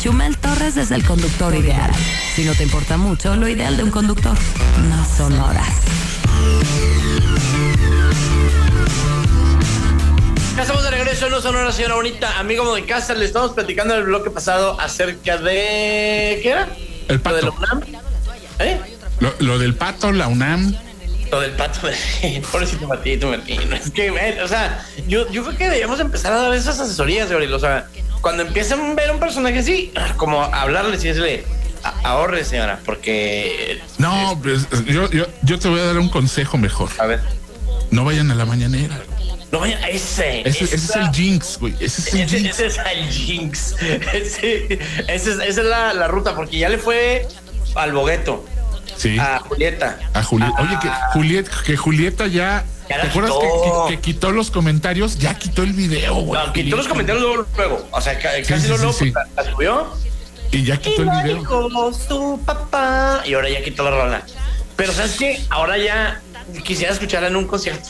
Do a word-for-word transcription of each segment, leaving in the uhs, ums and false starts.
Chumel Torres es el conductor ideal. Si no te importa mucho, lo ideal de un conductor no son horas. Ya estamos de regreso en No Sonora, señora bonita. Amigo de casa, le estamos platicando en el bloque pasado acerca de... ¿Qué era? El pato. ¿Lo de la UNAM? ¿Eh? Lo, lo del pato, la UNAM. Lo del pato, pobrecito Martito Martín. Es que, o sea, yo, yo creo que deberíamos empezar a dar esas asesorías, Gabriel. O sea, cuando empiezan a ver a un personaje así, como hablarles y decirle, ahorre, señora, porque... No, pues, yo, yo, yo te voy a dar un consejo mejor. A ver. No vayan a la mañanera. No vayan a ese. Ese, ese es el jinx, güey. Ese es el ese, jinx. Ese es el jinx. Ese, ese es, esa es la, la ruta, porque ya le fue al Bogueto. Sí. A Julieta. A Julieta. A... Oye, que Julieta, que Julieta ya. ya ¿Te acuerdas que, que, que quitó los comentarios? Ya quitó el video, güey. No, quitó los comentarios luego, luego. O sea, casi sí, sí, luego sí, sí. La, la subió. Y ya quitó y el video. Dijo su papá. Y ahora ya quitó la rola. Pero ¿sabes qué? Ahora ya quisiera escucharla en un concierto.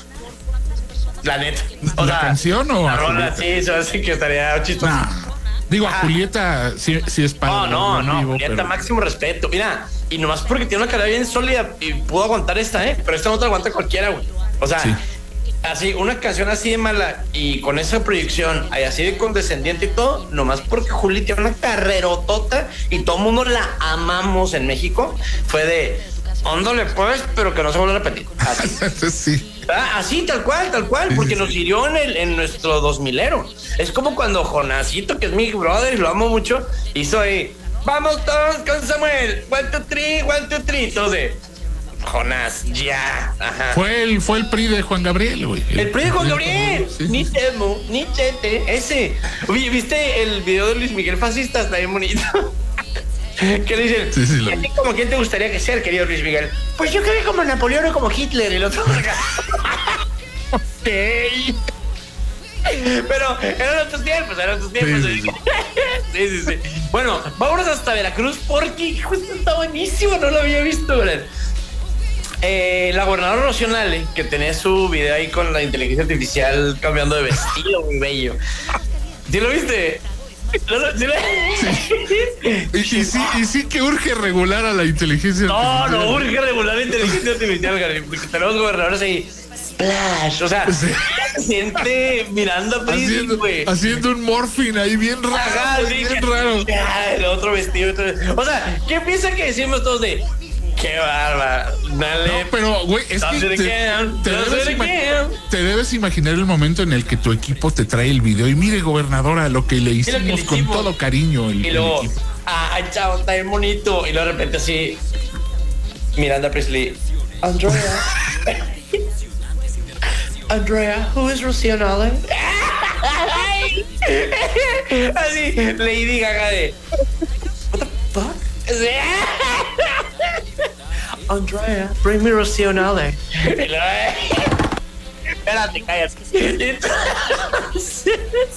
La neta. O ¿La sea, canción o la a rola? Julieta? Sí, se me hace que estaría chistoso. Nah. Digo, a Ah. Julieta sí, sí es para. No, no, no. Vivo, Julieta, pero... máximo respeto. Mira, y nomás porque tiene una cara bien sólida y pudo aguantar esta, ¿eh? Pero esta no te aguanta cualquiera, güey. O sea, Sí. así, una canción así de mala y con esa proyección, y así de condescendiente y todo, nomás porque Juli tiene una carrerotota y todo el mundo la amamos en México, fue de, óndale pues, pero que no se vuelva a repetir. Así. sí. Ah, así, tal cual, tal cual, Sí, porque sí, nos sí. hirió en, el, en nuestro dos milero. Es como cuando Jonasito, que es mi brother y lo amo mucho, hizo ahí, vamos todos con Samuel, one, two, three, one, two, three, todos de Jonás, ya. Ajá. Fue el, fue el P R I de Juan Gabriel, güey. El P R I de Juan Gabriel, Sí, ni sí. temo, ni chete, ese. Oye, ¿viste el video de Luis Miguel Fascista? Está bien bonito. ¿Qué le dicen? Sí, sí, lo ¿A vi. ti como quién te gustaría que sea, querido Luis Miguel? Pues yo creo que como Napoleón o como Hitler, el otro. Sí. Pero eran otros tiempos, eran otros tiempos. Sí, Sí, sí, sí, sí. Bueno, vámonos hasta Veracruz porque, hijo, esto está buenísimo, no lo había visto, ¿verdad? Eh, la gobernadora Rocionale, que tenía su video ahí con la inteligencia artificial cambiando de vestido, muy bello. ¿Sí lo viste? ¿No lo- sí lo- Y, y sí, y sí que urge regular a la inteligencia No, artificial. no urge regular la inteligencia artificial, Gary, porque tenemos gobernadores ahí. Splash, o sea, Sí. se siente mirando a Priscila, Haciendo, güey. haciendo un morphing ahí bien raro, Ajá, güey, sí, bien que- raro. Ya, el otro vestido. otro- O sea, ¿qué piensa que decimos todos de qué bárbaro? Dale. No, pero, güey, es Don't que do it te, again, te don't do debes it ima- again. te debes imaginar el momento en el que tu equipo te trae el video y mire, gobernadora, lo que le lo que hicimos le con hicimos. todo cariño. El, Y el luego, equipo. ay, chao, está bien bonito. Y luego de repente así, mirando a Presley, Andrea. Andrea, who is Rocío Nale? Así, Lady Gaga de, what the fuck? Andrea, bring me Rocío Nale. Y luego, espérate, cállate. Y entonces,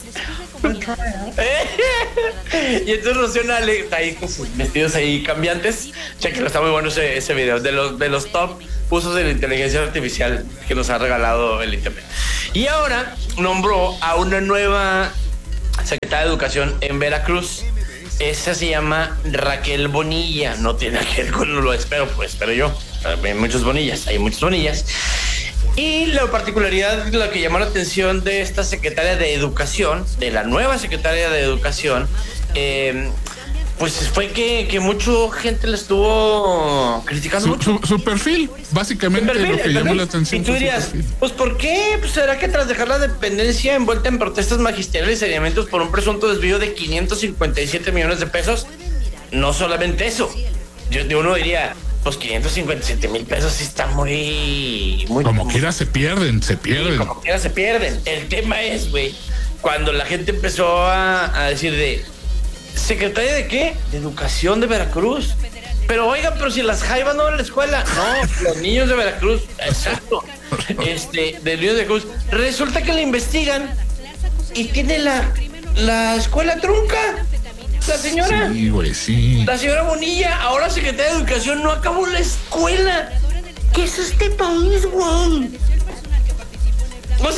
y entonces Rocío Nale está ahí con sus vestidos ahí cambiantes. Chequenlo, está muy bueno ese, ese video. De los, de los top usos de la inteligencia artificial que nos ha regalado el internet. Y ahora nombró a una nueva secretaria de Educación en Veracruz. Esa se llama Raquel Bonilla. No tiene que ver con lo espero, pues espero yo. Hay muchos Bonillas, hay muchos Bonillas. Y la particularidad, lo que llamó la atención de esta secretaria de Educación, de la nueva secretaria de Educación, eh, pues fue que, que mucha gente le estuvo criticando Su, mucho. su- su perfil, básicamente El perfil, lo que el llamó perfil. la atención. Y tú fue su dirías, perfil. pues ¿por qué? Pues será que tras dejar la dependencia envuelta en protestas magisteriales y alimentos por un presunto desvío de quinientos cincuenta y siete millones de pesos, no solamente eso. Yo, yo uno diría, pues quinientos cincuenta y siete mil pesos sí está muy... muy Como quiera se pierden, se Sí, pierden. como quiera se pierden. El tema es, güey, cuando la gente empezó a, a decir de ¿secretaria de qué? De Educación de Veracruz. Pero oigan, pero si las jaivas no van a la escuela. No, los niños de Veracruz. Exacto. Este, de niños de Veracruz. Resulta que la investigan y tiene la, la escuela trunca. La señora. Sí, güey, sí. La señora Bonilla, ahora secretaria de Educación, no acabó la escuela. ¿Qué es este país, güey? O sea,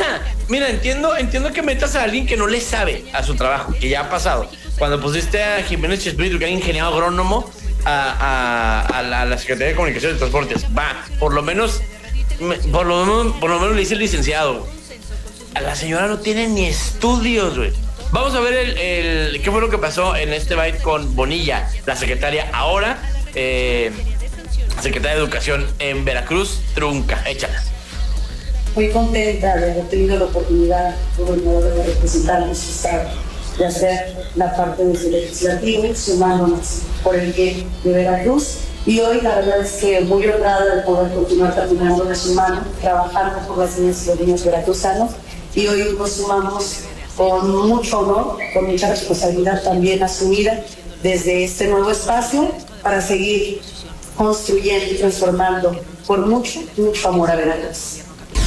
mira, entiendo, entiendo que metas a alguien que no le sabe a su trabajo, que ya ha pasado. Cuando pusiste a Jiménez Chespirito, que era ingeniero agrónomo, a, a, a, la, a la Secretaría de Comunicación y Transportes, va, por lo menos, por lo menos, por lo menos le dice el licenciado. A la señora no tiene ni estudios, güey. Vamos a ver el, el qué fue lo que pasó en este byte con Bonilla, la secretaria ahora, eh, secretaria de Educación en Veracruz, trunca. Échala. Muy contenta de haber tenido la oportunidad, gobernador, de representar a nuestro estado, de hacer la parte de su legislativo, sumándonos por el bien de Veracruz. Y hoy la verdad es que muy honrada de poder continuar caminando de su mano, trabajando por las niñas y los niños veracruzanos. Y hoy nos sumamos con mucho honor, con mucha responsabilidad también asumida desde este nuevo espacio para seguir construyendo y transformando por mucho, mucho amor a Veracruz.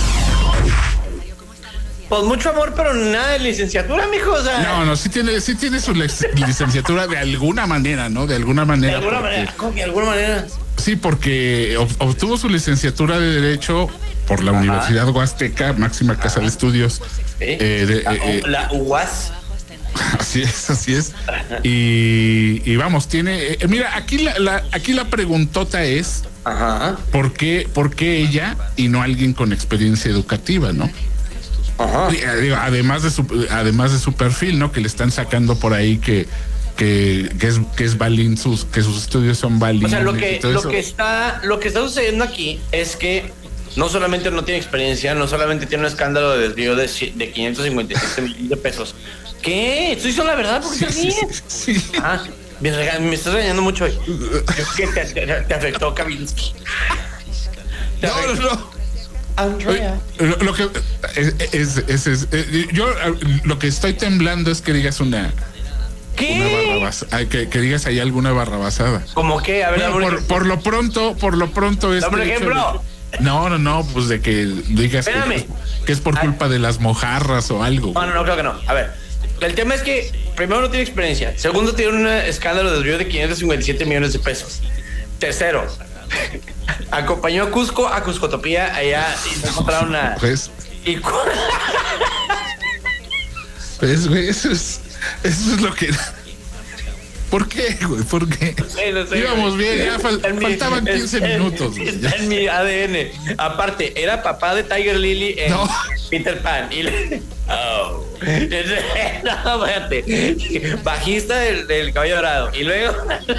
Pues mucho amor, pero nada de licenciatura, mijo. O sea, no, no, sí tiene, sí tiene su licenciatura de alguna manera, ¿no? De alguna manera. De alguna porque, manera, ¿cómo que de alguna manera? Sí, porque obtuvo su licenciatura de Derecho por la Ajá. Universidad Huasteca, máxima casa Ajá. de estudios. ¿Sí? Eh, de, la, eh, la U A S. Así es, así es. Y, y vamos, tiene. Eh, mira, aquí la, la, aquí la preguntota es: Ajá. ¿por qué, por qué ella y no alguien con experiencia educativa, no? Ajá. Además de su, además de su perfil, ¿no? Que le están sacando por ahí que, que, que es, que es balín, sus, que sus estudios son balín. O sea, lo que, lo que está, lo que está sucediendo aquí es que no solamente no tiene experiencia, no solamente tiene un escándalo de desvío de, de quinientos cincuenta y siete millones de pesos. ¿Qué? ¿Estoy diciendo la verdad? ¿Por qué sí, sí, sí. Ah, me, me estás regañando mucho hoy. ¿Qué te, te, te afectó, Kavinsky? No, no, no. Andrea. Lo, lo que es, es, es, es, es, yo lo que estoy temblando es que digas una ¿Qué? Una barrabasada, que, que digas ahí alguna barrabasada. ¿Cómo qué? A ver, bueno, por, por lo pronto, por lo pronto es. Por ejemplo. De, no, no, no, pues de que digas que, que es por culpa Ay. de las mojarras o algo. No, no, no, creo que no. A ver, el tema es que primero no tiene experiencia, segundo tiene un escándalo de desvío de quinientos cincuenta y siete millones de pesos. Tercero, acompañó a Cusco a Cuscotopía allá y encontraron una. Pues. Y cu... pues, güey, eso es, eso es lo que. ¿Por qué, güey? ¿Por qué? No sé, no sé, íbamos güey. bien, ya fal, mi, faltaban quince es, minutos. Es, está en mi A D N. Aparte, era papá de Tiger Lily en no. Peter Pan. Y le... oh. No, fíjate. Bajista del, del Caballo Dorado. Y luego.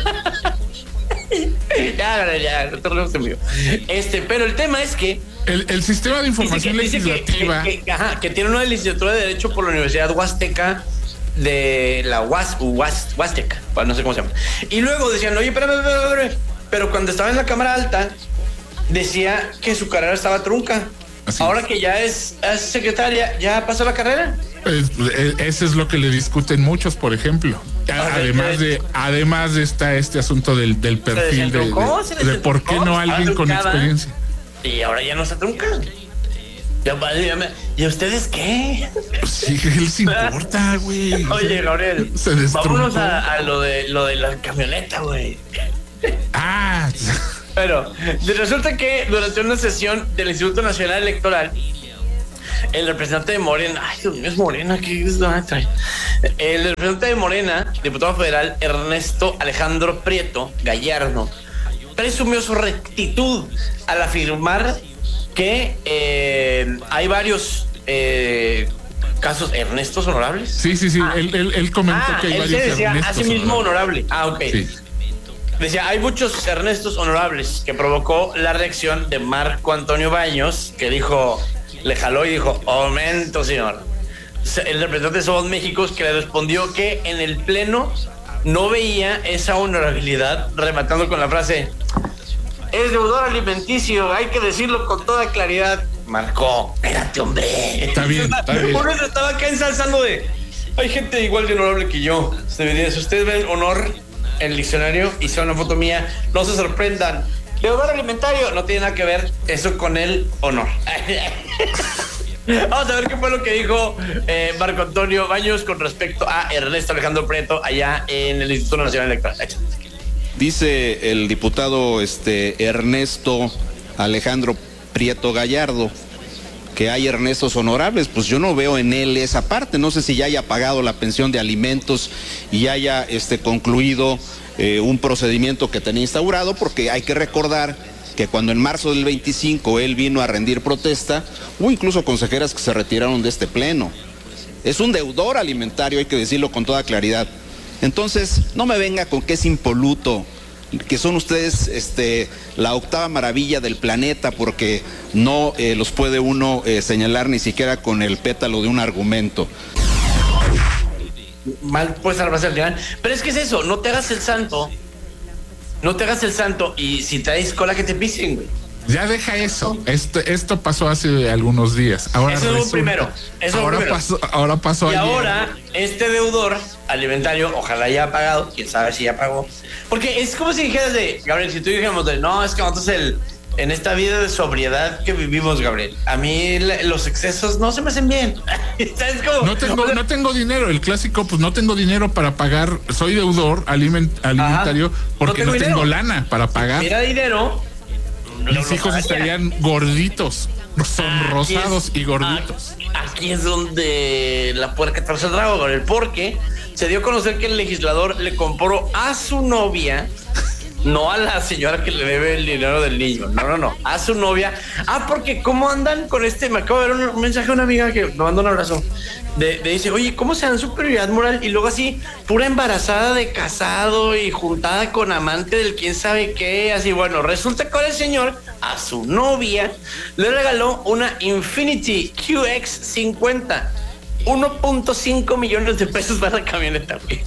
ya, ya, no te rías conmigo. Este, pero el tema es que. El, el sistema de información dice que, legislativa. Dice que, que, ajá, que tiene una licenciatura de Derecho por la Universidad Huasteca. De la UAS, UAS, Huasteca, no sé cómo se llama. Y luego decían, oye, espérame, espérame, espérame. Pero cuando estaba en la Cámara Alta, decía que su carrera estaba trunca. Así Ahora es. que ya es, es secretaria, ¿ya pasó la carrera? Es, ese es lo que le discuten muchos, por ejemplo. Además de, además de está este asunto del, del perfil de, de, de por qué no alguien con experiencia. Y ahora ya no está trunca. Ya, ya me, ¿y a ustedes qué? Pues sí, ¿qué les importa, güey? Oye, Gabriel, se vámonos a, a lo de lo de la camioneta, güey. Ah. Pero resulta que durante una sesión del Instituto Nacional Electoral, el representante de Morena, ay, Dios mío, es Morena, ¿qué es? El representante de Morena, diputado federal Ernesto Alejandro Prieto Gallardo, presumió su rectitud al afirmar que eh, hay varios eh, casos Ernestos honorables. Sí, sí, sí. Ah. Él, él, él comentó ah, que hay él varios se decía Ernestos a sí mismo honorable. Ah, ok. Sí. Decía, hay muchos Ernestos honorables, que provocó la reacción de Marco Antonio Baños, que dijo, le jaló y dijo, aumento, señor. El representante de Somos México, que le respondió que en el pleno no veía esa honorabilidad, rematando con la frase, es deudor alimenticio, hay que decirlo con toda claridad. Marcó, espérate, hombre. Está bien, está bien. Por eso estaba acá ensalzando de, hay gente igual de honorable que yo. Si ustedes ven honor en el diccionario y son una foto mía, no se sorprendan. Deudor alimentario no tiene nada que ver eso con el honor. Vamos a ver qué fue lo que dijo eh, Marco Antonio Baños con respecto a Ernesto Alejandro Prieto allá en el Instituto Nacional Electoral. Dice el diputado este Ernesto Alejandro Prieto Gallardo que hay Ernestos honorables, pues yo no veo en él esa parte. No sé si ya haya pagado la pensión de alimentos y haya este, concluido eh, un procedimiento que tenía instaurado, porque hay que recordar que cuando en marzo del veinticinco él vino a rendir protesta, hubo incluso consejeras que se retiraron de este pleno. Es un deudor alimentario, hay que decirlo con toda claridad. Entonces, no me venga con que es impoluto, que son ustedes este, la octava maravilla del planeta, porque no eh, los puede uno eh, señalar ni siquiera con el pétalo de un argumento. Mal puedes salvarse al final. Pero es que es eso, no te hagas el santo. No te hagas el santo y si traes cola que te pisen, güey. Ya deja eso. Esto, esto pasó hace algunos días. Ahora eso es lo primero. Eso ahora, primero. Pasó, ahora pasó y ayer. ahora, este deudor alimentario, ojalá haya pagado, quién sabe si ya pagó. Porque es como si dijeras de, Gabriel, si tú dijéramos de, no, es que nosotros el, en esta vida de sobriedad que vivimos, Gabriel, a mí la, los excesos no se me hacen bien. ¿Sabes cómo? No tengo, no tengo dinero. El clásico, pues no tengo dinero para pagar. Soy deudor aliment, alimentario. Ajá. Porque no tengo, no tengo lana para pagar. Mira dinero. Mis no, hijos no estarían gorditos, sonrosados y gorditos. Aquí, aquí es donde la puerca trae el trago, Gabriel, porque se dio a conocer que el legislador le compró a su novia, no a la señora que le debe el dinero del niño, no, no, no, a su novia. Ah, porque cómo andan con este, me acabo de ver un mensaje de una amiga que me manda un abrazo, de, de dice, oye, ¿cómo se dan superioridad moral? Y luego así, pura embarazada de casado y juntada con amante del quién sabe qué, así, bueno, resulta que el señor, a su novia, le regaló una Infiniti Q X cincuenta, uno punto cinco millones de pesos para la camioneta, güey.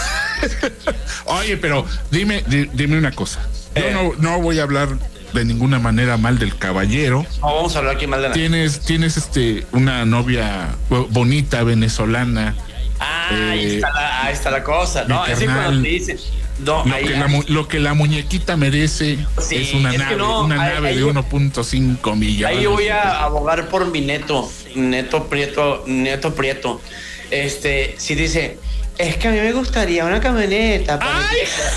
Oye, pero dime, di, dime una cosa. Yo eh. no, no voy a hablar de ninguna manera mal del caballero. No vamos a hablar aquí mal de nada. Tienes, tienes este una novia bonita venezolana. Ah, eh, ahí, está la, ahí está la cosa, ¿no? Es cuando te dicen. No, lo, ahí, que ahí. La, lo que la muñequita merece sí, es una es nave, no, una ahí, nave ahí, de uno punto cinco millones. Ahí voy a abogar por mi neto, neto Prieto, neto Prieto. Este, si dice, es que a mí me gustaría una camioneta. ¡Ay,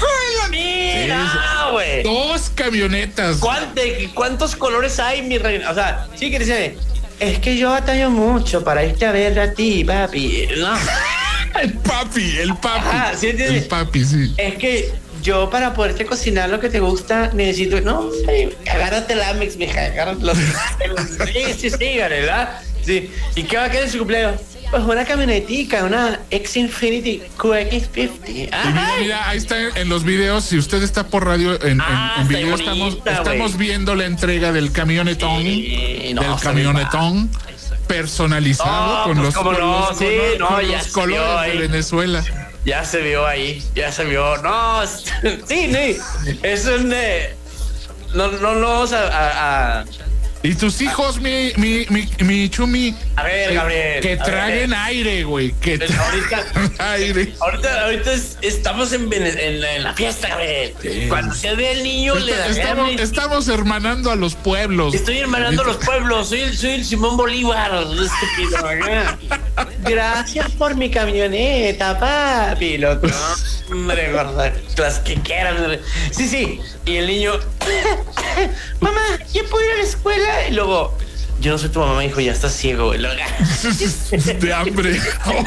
mira, güey! Dos camionetas. ¿Cuántos, ¿Cuántos colores hay, mi reina? O sea, sí que dice, es que yo batallo mucho para irte a ver a ti, papi. No. El papi, el papi. Ajá, ¿sí entiendes? El papi, sí. Es que yo para poderte cocinar lo que te gusta necesito, no, sí, agárrate la Amex, mija, agárrate los... sí, sí, sí, ¿verdad? Sí. ¿Y qué va a querer en su cumpleaños? Pues una camionetica, una X Infiniti Q X cincuenta. Mira, mira, ahí está en los videos. Si usted está por radio, en, ah, en, en video bonita, estamos, estamos viendo la entrega del camionetón, sí, no, del camionetón personalizado, oh, con, pues los, con no, los, sí, color, no, con ya los colores de Venezuela. Ya se vio ahí, ya se vio. No, sí, sí, es un... Eh, no, no, no vamos a... a, a y tus hijos, mi, mi, mi, mi Chumi. A ver, Gabriel. Que traguen ver. aire, güey. Que traguen aire. Ahorita, ahorita es, estamos en, en, en la fiesta, Gabriel. Sí. Cuando se ve el niño, Está, le da estamos, estamos hermanando a los pueblos. Estoy hermanando a los pueblos. Soy el, soy el Simón Bolívar. Estúpido, gracias por mi camioneta, papi. Lo hombre, gorda. Las que quieran. Sí, sí. Y el niño. Mamá, ¿ya puedo ir a la escuela? Y luego, yo no soy tu mamá, hijo, ya estás ciego. De hambre.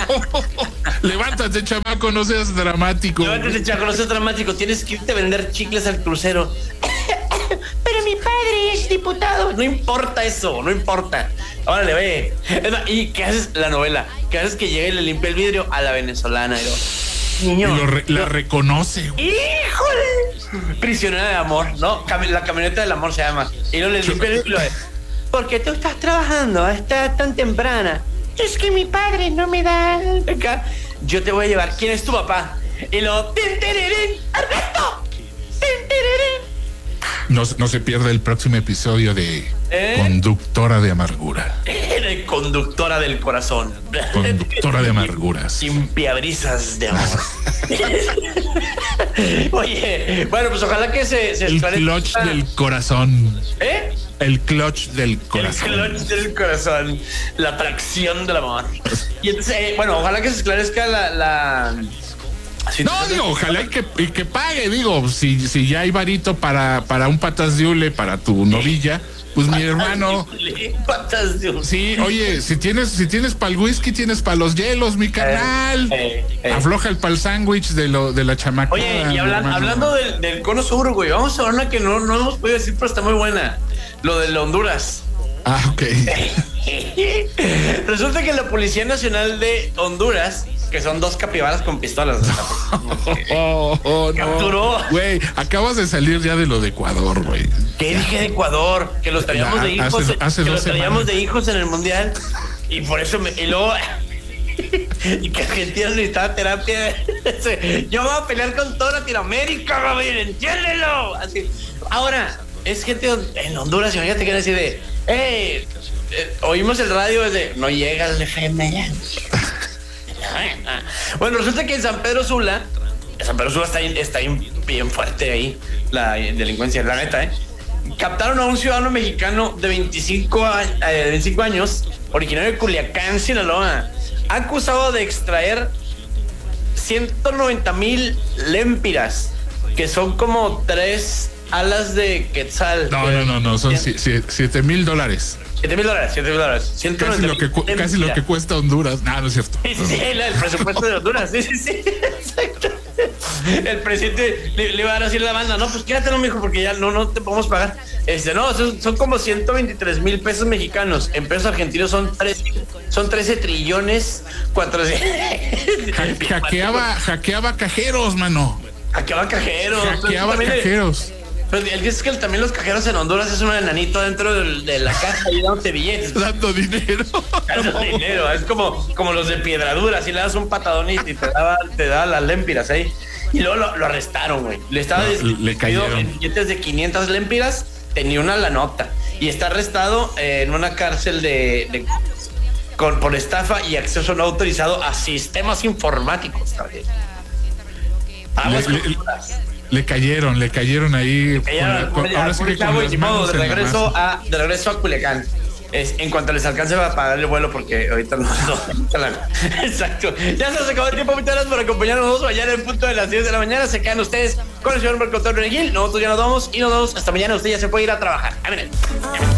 Levántate, chamaco, no seas dramático. Levántate, chamaco, no seas dramático. Tienes que irte a vender chicles al crucero. Pero mi padre es diputado. No importa eso, no importa. Órale, ve. ¿Y qué haces? La novela. ¿Qué haces? Que llegue y le limpia el vidrio a la venezolana. Niño. Y lo re, la reconoce. ¡Híjole! Prisionera de amor, ¿no? La camioneta del amor se llama. Y no le limpia el vidrio. ¿Por qué tú estás trabajando a esta tan temprana? Es que mi padre no me da. Acá. Yo te voy a llevar. ¿Quién es tu papá? Y lo. ¡Ernesto! No, no se pierda el próximo episodio de ¿Eh? Conductora de Amargura. De Conductora del Corazón. Conductora de Amarguras. Limpiabrisas de amor. Oye, bueno, pues ojalá que se, se el esclarezca. clutch del corazón. ¿Eh? El clutch del corazón. El clutch del corazón. La tracción del amor. Y entonces, eh, bueno, ojalá que se esclarezca la... la... No, digo, ojalá y que, y que pague, digo, si, si ya hay varito para, para un patas de hule para tu novilla, Pues mi hermano. Sí, oye, si tienes, si tienes para el whisky, tienes para los hielos, mi carnal. Eh, eh, eh. Afloja el pal sándwich de lo de la chamaca. Oye, y hablan, hablando del, del cono sur, güey, vamos a ver una que no, no hemos podido decir, pero está muy buena. Lo de Honduras. Ah, ok. Resulta que la Policía Nacional de Honduras, que son dos capibaras con pistolas, oh, oh, capturó. Güey, no. Acabas de salir ya de lo de Ecuador, güey. ¿Qué dije de Ecuador? Que los traíamos ya, de hijos, hace, hace que los traíamos de hijos en el mundial y por eso me, y luego y que Argentina necesitaba terapia. Yo voy a pelear con toda Latinoamérica, Gabriel, entiéndelo. Así. Ahora, es gente en Honduras, imagínate que decir de, hey, eh, oímos el radio desde, no llega el F M ya. Bueno, resulta que en San Pedro Sula, San Pedro Sula está, está bien fuerte ahí, la delincuencia, la neta, ¿eh? Captaron a un ciudadano mexicano de veinticinco, eh, veinticinco años, originario de Culiacán, Sinaloa, acusado de extraer ciento noventa mil lempiras, que son como tres alas de quetzal. No, no, no, no, son siete mil dólares. Siete mil dólares, siete mil dólares. Casi lo, que, casi lo que cuesta Honduras. No, no es cierto. Sí, sí, sí, el, el presupuesto de Honduras. Sí, sí, sí. Exacto. El presidente le, le va a dar así a la banda, no, pues quédatelo, mijo, porque ya no, no te podemos pagar. Este, no, son, son como ciento veintitrés mil pesos mexicanos. En pesos argentinos son tres, son trece trillones cuatrocientos. Ja, hackeaba, hackeaba cajeros, mano. Hackeaba cajeros. Hackeaba cajeros. Pero el que es que también los cajeros en Honduras es un enanito dentro de, de la caja y dándote billetes. Dando dinero. Dando no. dinero. Es como, como los de Piedradura. Si le das un patadón y te daba, te daba las lempiras ahí. Y luego lo, lo arrestaron, güey. Le estaba no, le cayeron en billetes de quinientas lempiras. Tenía una la nota. Y está arrestado eh, en una cárcel de, de con, por estafa y acceso no autorizado a sistemas informáticos. Vamos le, le, le cayeron, le cayeron ahí. Cayeron, con la, con, ahora sí que con las manos de regreso a de regreso a Culiacán. Es, en cuanto les alcance va a pagar el vuelo porque ahorita no, no, no. Exacto. Ya se nos acabó el tiempo. Muchas gracias por acompañarnos mañana en punto de las diez de la mañana. Se quedan ustedes con el señor Marco Antonio Regil. Nosotros ya nos vamos y nos vamos hasta mañana. Usted ya se puede ir a trabajar. Amén.